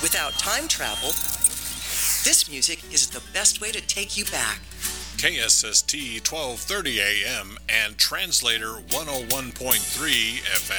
Without time travel, this music is the best way to take you back. KSST 1230 AM and Translator 101.3 FM.